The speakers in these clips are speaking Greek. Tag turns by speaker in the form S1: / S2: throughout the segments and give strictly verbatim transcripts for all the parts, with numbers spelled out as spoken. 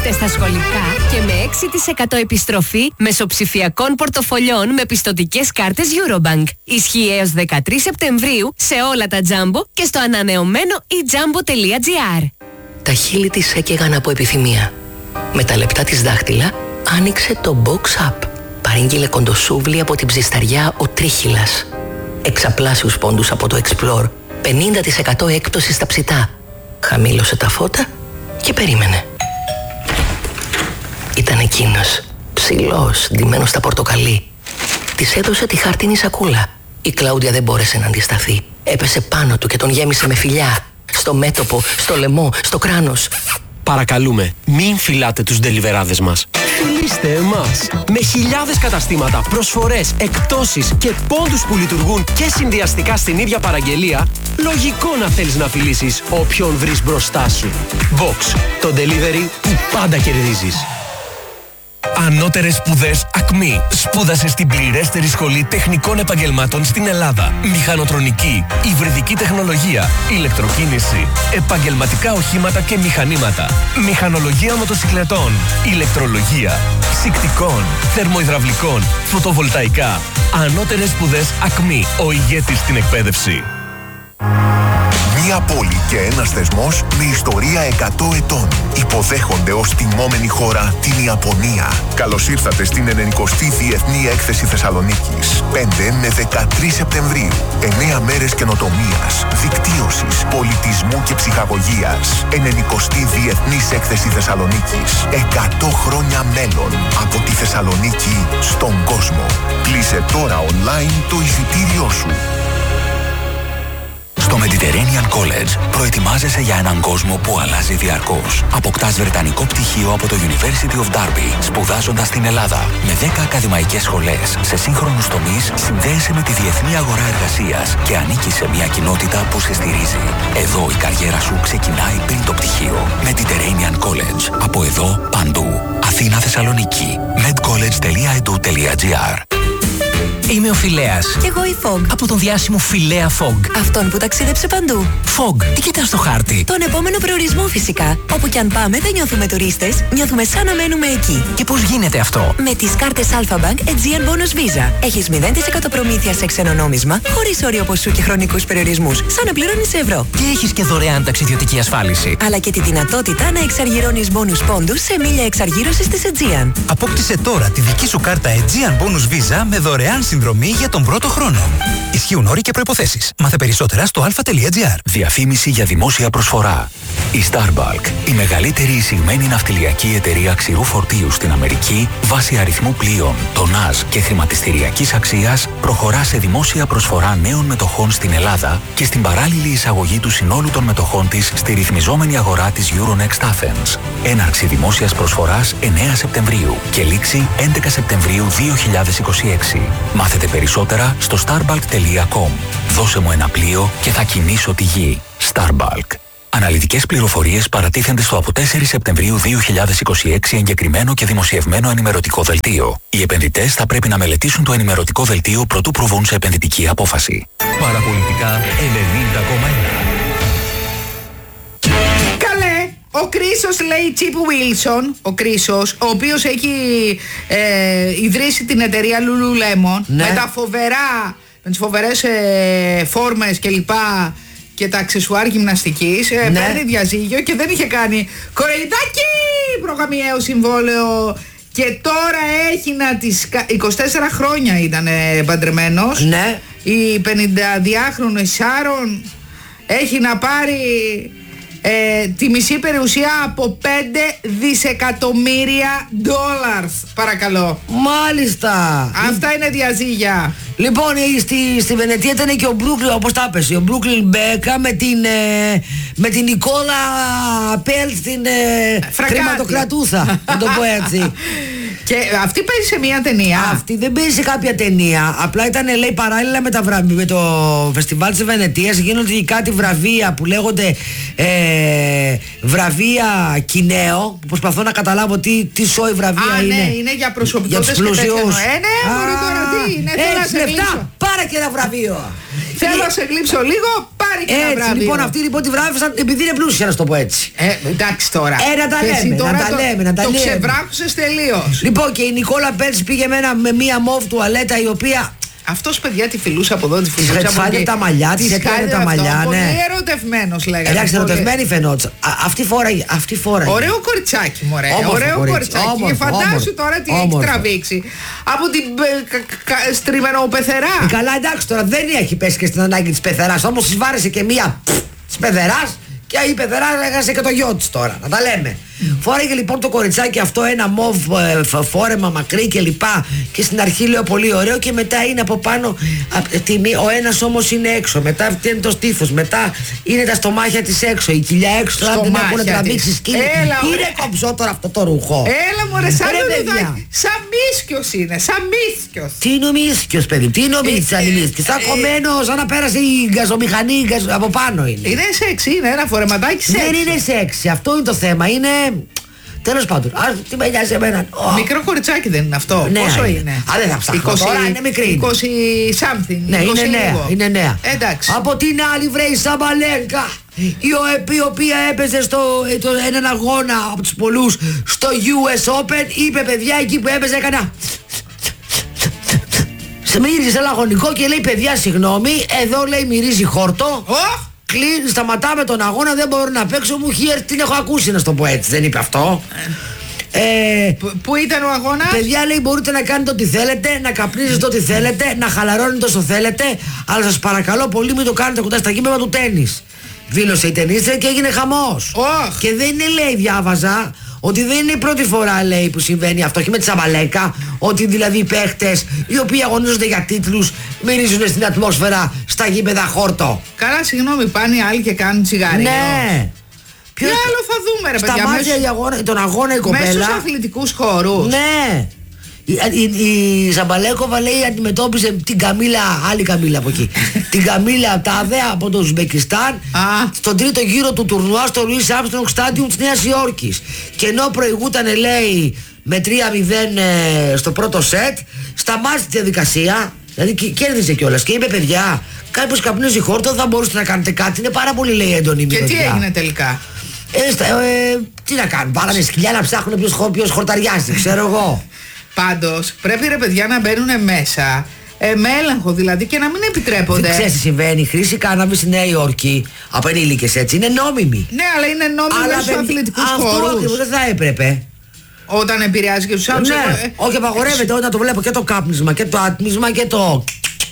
S1: Δώστε στα σχολικά και με έξι τοις εκατό επιστροφή μεσοψηφιακών πορτοφολιών με πιστωτικές κάρτες Eurobank. Ισχύει έως δεκατρείς Σεπτεμβρίου σε όλα τα Jumbo και στο ανανεωμένο e jumbo τελεία gr.
S2: Τα χείλη της έκαιγαν από επιθυμία. Με τα λεπτά της δάχτυλα άνοιξε το Box Up. Παρήγγειλε κοντοσούβλι από την ψισταριά ο Τρίχυλας. Εξαπλάσιους πόντους από το Explore. πενήντα τοις εκατό έκπτωση στα ψητά. Χαμήλωσε τα φώτα και περίμενε. Ήταν εκείνος, ψηλός, ντυμένος στα πορτοκαλί. Της έδωσε τη χάρτινη σακούλα. Η Κλάουντια δεν μπόρεσε να αντισταθεί. Έπεσε πάνω του και τον γέμισε με φιλιά. Στο μέτωπο, στο λαιμό, στο κράνος.
S3: Παρακαλούμε, μην φυλάτε τους ντελιβεράδες μας. Φιλήστε εμάς. Με χιλιάδες καταστήματα, προσφορές, εκπτώσεις και πόντους που λειτουργούν και συνδυαστικά στην ίδια παραγγελία, λογικό να θέλεις να φιλήσεις όποιον βρεις μπροστά σου. Vox, το delivery που πάντα κερδίζεις.
S4: Ανώτερες σπουδές Ακμή. Σπούδασε στην πληρέστερη σχολή τεχνικών επαγγελμάτων στην Ελλάδα. Μηχανοτρονική, υβριδική τεχνολογία, ηλεκτροκίνηση, επαγγελματικά οχήματα και μηχανήματα, μηχανολογία μοτοσυκλετών, ηλεκτρολογία, ψυκτικών, θερμοϊδραυλικών, φωτοβολταϊκά. Ανώτερες σπουδές Ακμή. Ο ηγέτης στην εκπαίδευση.
S5: Μία πόλη και ένας θεσμός με ιστορία εκατό ετών. Υποδέχονται ως τιμόμενη χώρα την Ιαπωνία. Καλώς ήρθατε στην ενενηκοστή Διεθνή Έκθεση Θεσσαλονίκης. πέντε με δεκατρείς Σεπτεμβρίου. εννέα μέρες καινοτομίας, δικτύωσης, πολιτισμού και ψυχαγωγίας. ενενηκοστή Διεθνής Έκθεση Θεσσαλονίκης. εκατό χρόνια μέλλον. Από τη Θεσσαλονίκη στον κόσμο. Κλείσε τώρα online το εισιτήριό σου.
S6: Στο Mediterranean College προετοιμάζεσαι για έναν κόσμο που αλλάζει διαρκώς. Αποκτάς βρετανικό πτυχίο από το University of Derby, σπουδάζοντας στην Ελλάδα. Με δέκα ακαδημαϊκές σχολές σε σύγχρονους τομείς, συνδέεσαι με τη διεθνή αγορά εργασίας και ανήκεις σε μια κοινότητα που σε στηρίζει. Εδώ η καριέρα σου ξεκινάει πριν το πτυχίο. Mediterranean College. Από εδώ, παντού. Αθήνα, Θεσσαλονίκη. medcollege τελεία e d u τελεία g r.
S7: Είμαι ο Φιλέας.
S8: Κι εγώ η Fog.
S7: Από τον διάσημο Φιλέα Fog.
S8: Αυτόν που ταξίδεψε παντού.
S7: Fog, τι κοιτάς στο χάρτη?
S8: Τον επόμενο προορισμό φυσικά. Όπου κι αν πάμε δεν νιώθουμε τουρίστες, νιώθουμε σαν να μένουμε εκεί.
S7: Και πώς γίνεται αυτό?
S8: Με τις κάρτες Alpha Bank Aegean Bonus Visa. Έχεις μηδέν τοις εκατό προμήθεια σε ξένο νόμισμα, χωρίς όριο ποσού και χρονικούς περιορισμούς, σαν να πληρώνεις σε ευρώ.
S7: Και έχεις και δωρεάν ταξιδιωτική ασφάλιση.
S8: Αλλά και τη δυνατότητα να εξαργυρώνεις bonus πόντους σε μίλια εξαργύρωσης της Aegean.
S9: Απόκτησε τώρα τη δική σου κάρτα Aegean Bonus Visa με δωρεάν συνδρομή για τον πρώτο χρόνο. Ισχύουν όροι και προϋποθέσεις. Μάθε περισσότερα στο αλφα τελεία τζι άρ.
S6: Διαφήμιση για δημόσια προσφορά. Η Starbulk, η μεγαλύτερη εισηγμένη ναυτιλιακή εταιρεία ξηρού φορτίου στην Αμερική, βάσει αριθμού πλοίων, τονάζ και χρηματιστηριακής αξίας, προχωρά σε δημόσια προσφορά νέων μετοχών στην Ελλάδα και στην παράλληλη εισαγωγή του συνόλου των μετοχών της στη ρυθμιζόμενη αγορά της Euronext Athens. Έναρξη δημόσιας προσφοράς εννέα Σεπτεμβρίου και λήξη έντεκα Σεπτεμβρίου δύο χιλιάδες είκοσι έξι. Μάθετε περισσότερα στο starbulk τελεία com. Δώσε μου ένα πλοίο και θα κινήσω τη γη. Starbulk. Αναλυτικές πληροφορίες παρατίθενται στο από τέσσερις Σεπτεμβρίου δύο χιλιάδες είκοσι έξι εγκεκριμένο και δημοσιευμένο ενημερωτικό δελτίο. Οι επενδυτές θα πρέπει να μελετήσουν το ενημερωτικό δελτίο προτού προβούν σε επενδυτική απόφαση.
S4: Παραπολιτικά ενενήντα κόμμα ένα.
S10: Ο Κρίσος λέει Chip Wilson, ο Κρίσος, ο οποίος έχει ε, ιδρύσει την εταιρεία Lululemon, ναι, με τα φοβερά, με τις φοβερές ε, φόρμες και λοιπά και τα αξεσουάρ γυμναστικής, ε, ναι, παίρνει διαζύγιο και δεν είχε κάνει κορελιτάκι προγαμιαίο συμβόλαιο και τώρα έχει να τις, είκοσι τέσσερα χρόνια ήταν παντρεμένος, ναι, η πενηνταδυάχρονη Σάρον έχει να πάρει Ε, τη μισή περιουσία από πέντε δισεκατομμύρια δολάρια. Παρακαλώ.
S11: Μάλιστα.
S10: Αυτά είναι διαζύγια.
S11: Λοιπόν, στη, στη Βενετία ήταν και ο Μπρούκλιν, όπως τα έπεσε, ο Μπρούκλιν Μπέκα με την, ε, με την Νικόλα Πέλτ, την ε, χρηματοκρατούσα, να το πω έτσι.
S10: Και αυτή παίζει σε μια ταινία.
S11: Αυτή δεν παίζει σε κάποια ταινία. Απλά ήταν, λέει, παράλληλα με, τα βραβεία, με το φεστιβάλ της Βενετίας γίνονται κάτι βραβεία που λέγονται ε, βραβεία Κινέο. Που προσπαθώ να καταλάβω τι, τι σόι βραβεία
S10: Α,
S11: είναι.
S10: Ναι, είναι για προσωπικότητες και τέτοια. Ε, ναι, μπορεί τώρα τι είναι.
S11: Έχεις λεφτά, πάρε και ένα βραβείο.
S10: Θέλω να σε γλύψω λίγο, πάρει και ένα βράδυ.
S11: Λοιπόν, αυτοί λοιπόν τη βράβευσαν επειδή είναι πλούσια, να σου το πω έτσι.
S10: Ε, εντάξει τώρα.
S11: Ε, να τα λέμε, να τα
S10: το,
S11: λέμε, να τα
S10: το
S11: λέμε.
S10: ξεβράκουσες τελείως.
S11: Λοιπόν, και η Νικόλα Πέλτς πήγε με, ένα, με μία μοβ τουαλέτα η οποία.
S10: Αυτός, παιδιά, τη φιλούσε από εδώ, τη φιλούσε από εκεί.
S11: Της χάιδε τα μαλλιά, της έκανε τα μαλλιά, ναι.
S10: Πολύ ερωτευμένος, λέγανε.
S11: Εντάξει, ερωτευμένη φαινόταν. Αυτή φόραγε, αυτή φόραγε.
S10: Ωραίο κοριτσάκι, μωρέ. Ωραίο κοριτσάκι. Και φαντάσου τώρα τι έχει τραβήξει. Από την στριμενοπεθερά.
S11: Καλά, εντάξει, τώρα δεν έχει πέσει και στην ανάγκη της πεθεράς. Όμως της βάρεσε και μία της πεθεράς. Και η πεθερά έχασε και το γιο της τώρα, να τα λέμε. Mm. Φόραγε λοιπόν το κοριτσάκι αυτό ένα μοβ ε, φόρεμα μακρύ και λοιπά. Και στην αρχή λέω πολύ ωραίο και μετά είναι από πάνω α, τιμή, ο ένας όμως είναι έξω. Μετά είναι το στήθος, μετά είναι τα στομάχια της έξω. Η κοιλιά έξω, τώρα δεν έχουν τραβήξει σκύλι. Είναι κομψό τώρα αυτό το ρουχό.
S10: Έλα μωρέ, σαν λουλουδάκι. Σαν μίσκιος είναι, σαν μίσκιος.
S11: Τι είναι ο μίσκιος, παιδί, τι είναι ο μίσκιος. Σαν κομμένο, σαν να πέρασε η γκαζομηχανή από πάνω είναι.
S10: Είναι σεξ, είναι ένα φορεματάκι σεξ.
S11: Δεν είναι σεξ, αυτό είναι το θέμα. Είναι. Τέλος πάντων, α, τι με νοιάζει εμένα.
S10: Μικρό κοριτσάκι δεν είναι αυτό.
S11: Ναι,
S10: πόσο
S11: είναι.
S10: είναι?
S11: Α, δεν θα ψάχνω είκοσι, τώρα, είναι μικρή.
S10: είκοσι something.
S11: Ναι,
S10: είκοσι
S11: είναι νέα,
S10: λίγο.
S11: είναι νέα.
S10: Εντάξει.
S11: Από την άλλη βρε η Σαμπαλέγκα, η οποία έπαιζε στο, το, έναν αγώνα από τους πολλούς στο γιου ες Open, είπε παιδιά εκεί που έπαιζε έκανα. Σε μύριζε λαγωνικό και λέει παιδιά συγγνώμη, εδώ λέει μυρίζει χόρτο.
S10: Oh!
S11: Κλείνει, σταματάμε τον αγώνα, δεν μπορώ να παίξω, μου έχει έρθει, την έχω ακούσει να σου το πω έτσι, δεν είπε αυτό. Ε,
S10: Πού ήταν ο αγώνας?
S11: Παιδιά λέει μπορείτε να κάνετε ό,τι θέλετε, να καπνίζετε ό,τι θέλετε, να χαλαρώνετε όσο θέλετε, αλλά σας παρακαλώ πολύ μην το κάνετε κοντά στα γήπεδα του τένις. Δήλωσε η ταινίστρια και έγινε χαμός.
S10: Oh.
S11: Και δεν είναι λέει, διάβαζα, ότι δεν είναι η πρώτη φορά λέει που συμβαίνει αυτό και με τη Σαμπαλέκα, ότι δηλαδή οι παίχτες οι οποίοι αγωνίζονται για τίτλους μυρίζουν στην ατμόσφαιρα στα γήπεδα χόρτο.
S10: Καλά, συγγνώμη, πάνε οι άλλοι και κάνουν τσιγάρι.
S11: Ναι.
S10: Τι άλλο θα δούμε ρε παιδιά?
S11: Σταμάτησε τον αγώνα η κοπέλα.
S10: Μέσα στους αθλητικούς χώρους.
S11: Ναι. Η, η, η Ζαμπαλέκοβα λέει αντιμετώπιζε την Καμίλα, άλλη Καμίλα από εκεί. Την Καμίλα Τάδε από το Ουσμπεκιστάν στον τρίτο γύρο του τουρνουά στο Λουίς Άρμστρονγκ Στάντιουμ της Νέας Υόρκης. Και ενώ προηγούταν λέει με τρία μηδέν ε, στο πρώτο σετ, σταμάτησε τη διαδικασία. Δηλαδή κέρδισε κιόλας και είπε παιδιά, κάποιος καπνίζει χόρτο, θα μπορούσατε να κάνετε κάτι. Είναι πάρα πολύ λέει έντονη η μυρωδιά.
S10: Και τι έγινε τελικά?
S11: Ε, στα, ε, τι να κάνουν, πάρανε σκυλιά να ψάχνουν ποιος, ποιος χορταριάζει, ξέρω εγώ.
S10: Πάντως πρέπει ρε παιδιά να μπαίνουν μέσα ε, με έλεγχο δηλαδή και να μην επιτρέπονται.
S11: Δεν ξέρεις τι συμβαίνει, η χρήση κάναβη στη Νέα Υόρκη από ενήλικες έτσι είναι νόμιμη.
S10: Ναι, αλλά είναι νόμιμη μέσα στους αθλητικούς χώρους.
S11: Αυτό ακριβώς δεν θα έπρεπε.
S10: Όταν επηρεάζει και τους άλλους.
S11: Ναι, ε, όχι απαγορεύεται όταν το βλέπω και το κάπνισμα και το άτμισμα και το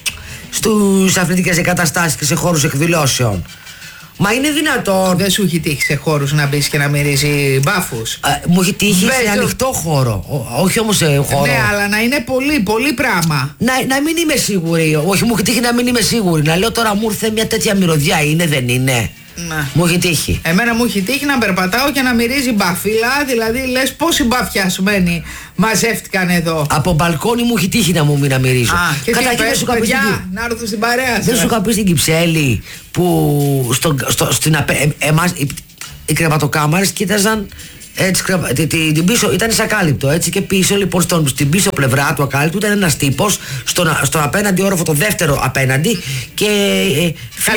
S11: στους αθλητικές εγκαταστάσεις και σε χώρους εκδηλώσεων. Μα είναι δυνατόν.
S10: Δεν σου έχει τύχει σε χώρους να μπεις και να μυρίζει μπάφους?
S11: Ε, μου έχει τύχει Βέζω. σε ανοιχτό χώρο. Ό, όχι όμως σε χώρο.
S10: Ναι, αλλά να είναι πολύ, πολύ πράγμα.
S11: Να, να μην είμαι σίγουρη. Όχι, μου έχει τύχει να μην είμαι σίγουρη. Να λέω τώρα μου ήρθε μια τέτοια μυρωδιά. Είναι, δεν είναι?
S10: Να.
S11: Μου έχει τύχει.
S10: Εμένα μου έχει τύχει να περπατάω και να μυρίζει μπαφίλα. Δηλαδή λες πόσοι μπαφιασμένοι μαζεύτηκαν εδώ.
S11: Από μπαλκόνι μου έχει τύχει να μου μην να μυρίζω.
S10: Α, και τι πες παιδιά, στην... να έρθω στην παρέα σας.
S11: Δεν σου είχα πει στην Κυψέλη που στο, στο, στην απε, ε, εμάς, οι, οι κρεβατοκάμαρες κοίταζαν έτσι, την, την, την πίσω, ήταν σακάλυπτο έτσι και πίσω λοιπόν στον, στην πίσω πλευρά του ακάλυπτου ήταν ένας τύπος στον, στον απέναντι όροφο, το δεύτερο απέναντι και ε,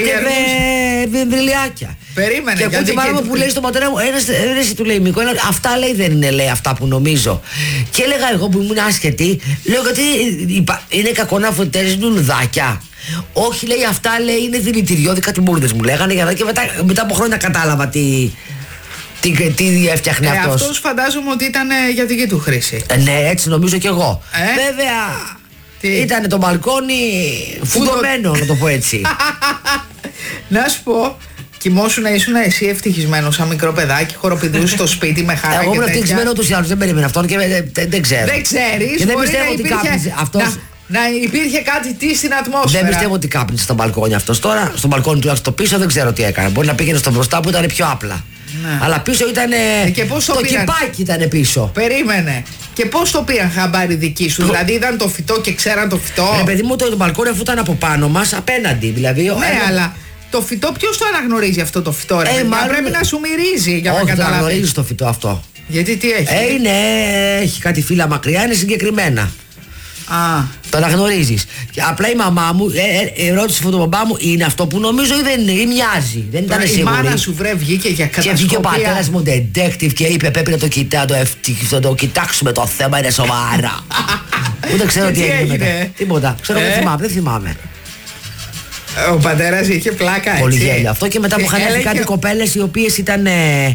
S11: φύγευε βεμβριλιάκια.
S10: Περίμενε.
S11: Και ακούω την μάνα μου που λέει στον πατέρα μου, ένας ένας του λέει Μίκο, ένα, αυτά λέει δεν είναι λέει αυτά που νομίζω. Και έλεγα εγώ που ήμουν άσχετη, λέω γιατί είναι κακό να φωτίζεις λουλουδάκια. Όχι λέει αυτά λέει είναι δηλητηριώδη, κάτι μπουρδες μου λέγανε και μετά, μετά από χρόνια κατάλαβα τι... Τι, τι έφτιαχνε
S10: ε,
S11: αυτός.
S10: Αυτός φαντάζομαι ότι ήταν ε, για δική του χρήση.
S11: Ε, ναι, έτσι νομίζω κι εγώ.
S10: Ε?
S11: Βέβαια, ήταν το μπαλκόνι φουντωμένο, να το πω έτσι.
S10: Να σου πω, κοιμόσουνα, ήσουν εσύ ευτυχισμένος σαν μικρό παιδάκι, χοροπηδούς στο σπίτι με χαρά.
S11: Εγώ ήμουν ευτυχισμένο τους άλλους, δεν περίμενα αυτόν και δεν, δεν, δεν ξέρω.
S10: Δεν ξέρεις,
S11: και δεν
S10: μπορεί
S11: πιστεύω
S10: να
S11: ότι
S10: υπήρχε,
S11: κάπνιζε αυτός.
S10: Να, να υπήρχε κάτι τι στην ατμόσφαιρα.
S11: Δεν πιστεύω ότι κάπνιζε στο μπαλκόνι αυτός τώρα. Στο μπαλκόνι τουλάχιστον πίσω δεν ξέρω τι έκανε. Μπορεί να πήγαινε στο μπροστά που ήταν πιο απλά. Ναι. Αλλά πίσω ήταν.
S10: Και πώς το
S11: το
S10: πήραν...
S11: κυπάκι ήταν πίσω.
S10: Περίμενε. Και πώς το πήραν χαμπάρι δική σου, το... δηλαδή είδαν το φυτό και ξέραν το φυτό.
S11: Ρε παιδί μου, το, το μπαλκόνι αφού ήταν από πάνω μας, απέναντι. Δηλαδή,
S10: ναι,
S11: ένα...
S10: αλλά το φυτό ποιος το αναγνωρίζει αυτό το φυτό, ρε?
S11: Ε, μάλλον...
S10: Πρέπει να σου μυρίζει για
S11: όχι,
S10: να καταλάβεις.
S11: Όχι, το αναγνωρίζει το φυτό αυτό.
S10: Γιατί τι έχει?
S11: Ε, είναι, έχει κάτι φύλλα μακριά, είναι συγκεκριμένα.
S10: Α.
S11: Το αναγνωρίζεις. Απλά η μαμά μου ε, ε, ρώτησε τον μπαμπά μου, είναι αυτό που νομίζω ή δεν είναι, ή μοιάζει. Δεν ήταν σίγουρη.
S10: Η μάνα σου βρε βγήκε για κατασκοπία.
S11: Και βγήκε ο πατέρας μου detective και είπε πρέπει να το κοιτά, το, το, το κοιτάξουμε το θέμα, είναι σοβαρά. Ούτε ξέρω τι έγινε μετά. Τίποτα. Ξέρω, δεν θυμάμαι, δεν θυμάμαι.
S10: Ο πατέρας είχε πλάκα, έτσι.
S11: Πολύ γέλιο αυτό. Και μετά μου είχαν έρθει κάτι κοπέλες οι οποίες ήταν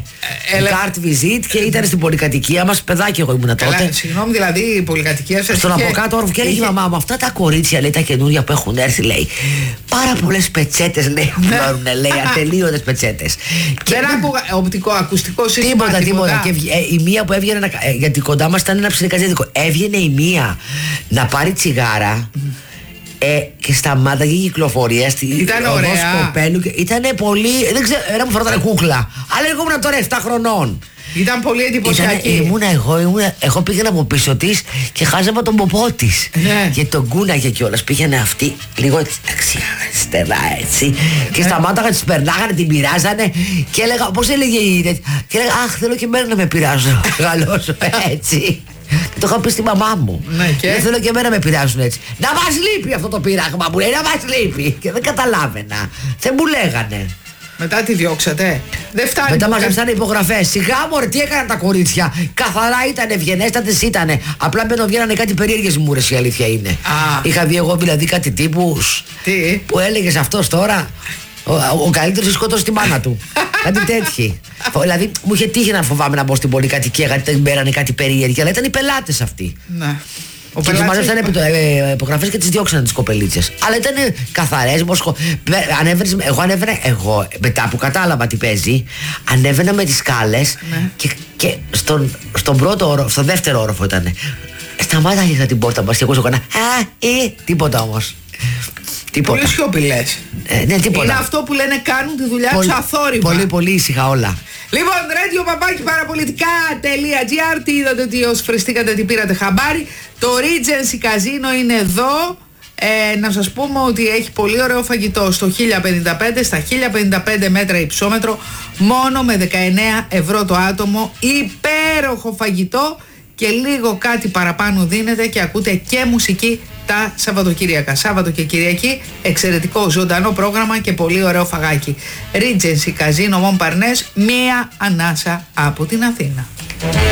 S11: carte visit και ήταν στην πολυκατοικία μας. Παιδάκι εγώ ήμουν τότε.
S10: Συγγνώμη, δηλαδή η πολυκατοικία σας.
S11: Στον από κάτω όροφο και έλεγε η μαμά μου, αυτά τα κορίτσια λέει τα καινούρια που έχουν έρθει, λέει. Πάρα πολλές πετσέτες λέει που βγαίνουν, λέει, ατελείωτες πετσέτες.
S10: Δεν άκουγα οπτικό, ακουστικό σύστημα.
S11: Τίποτα, τίποτα. Και η μία που έβγαινε, γιατί κοντά μας ήταν ένα ψιλικαζέτικο, έβγαινε η μία να πάρει τσιγάρα. Ε, και σταμάταγε η κυκλοφορία στην οδό Σκοπέλου. Ήταν πολύ. Δεν ξέρω, ένα μου φαινόταν κούκλα. Αλλά εγώ ήμουν τώρα επτά χρονών.
S10: Ήταν πολύ εντυπωσιακή.
S11: Ήμουν εγώ, ήμουν, εγώ πήγαινα από πίσω τη και χάζευα τον ποπό τη. Ναι. Και τον κούναγε κιόλα. Πήγαινε αυτή λίγο δεξιά, αριστερά έτσι. Και σταμάταγα, τη περνάγανε, την πειράζανε. Και έλεγα, πώ έλεγε η. Και έλεγα, αχ, θέλω και εμένα να με πειράζω. Γαλώσω έτσι. Και το είχα πει στη μαμά μου. Ναι, και... Δεν θέλω και εμένα να με πειράζουν έτσι. Να μας λείπει αυτό το πείραγμα μου, λέει, να μας λείπει. Και δεν καταλάβαινα. Δεν μου λέγανε.
S10: Μετά τη διώξατε. Δεν φτάνει.
S11: Μετά μαζέψανε υπογραφές. Σιγά μωρέ, τι έκαναν τα κορίτσια. Καθαρά ήτανε, ευγενέστατες ήτανε. Απλά μπαίνω βγαίνανε κάτι περίεργες μούρες, η αλήθεια είναι. Α. Είχα δει εγώ δηλαδή κάτι τύπους.
S10: Τι.
S11: Που έλεγες αυτός τώρα. Ο, ο καλύτερος σκότωσε τη μάνα του. Κάτι τέτοιοι. Δηλαδή μου είχε τύχει να φοβάμαι να μπω στην πολυκατοικία γιατί δεν μπαίνανε κάτι περίεργο. Αλλά ήταν οι πελάτες αυτοί.
S10: Ναι.
S11: Ο και τους μαζέψανε ε, υπογραφές και τις διώξανε τις κοπελίτσες. Αλλά ήταν καθαρές. Μοσχο... Ανέβαινες, εγώ ανέβαινα, εγώ μετά που κατάλαβα τι παίζει, ανέβαινα με τις σκάλες. Ναι. Και, και στον, στον πρώτο όροφο, στον δεύτερο όροφο ήταν. Σταμάταγε την πόρτα μας και εγώ έκανα. Α, ε, τίποτα όμως.
S10: Πολύ σιωπηλές.
S11: Ε, ναι, τίποτα.
S10: Είναι αυτό που λένε κάνουν τη δουλειά τους αθόρυβα.
S11: Πολύ, πολύ ήσυχα όλα.
S10: Λοιπόν, radio παπάκι παραπολιτικά.gr. Τι είδατε, τι ως φρεστήκατε, τι πήρατε χαμπάρι. Το Regency Casino είναι εδώ. Ε, να σας πούμε ότι έχει πολύ ωραίο φαγητό στο χίλια πενήντα πέντε, στα χίλια πενήντα πέντε μέτρα υψόμετρο, μόνο με δεκαεννέα ευρώ το άτομο. Υπέροχο φαγητό και λίγο κάτι παραπάνω δίνετε και ακούτε και μουσική τα Σαββατοκύριακα. Σάββατο και Κυριακή, εξαιρετικό ζωντανό πρόγραμμα και πολύ ωραίο φαγάκι. Regency Casino Montparnasse, μία ανάσα από την Αθήνα.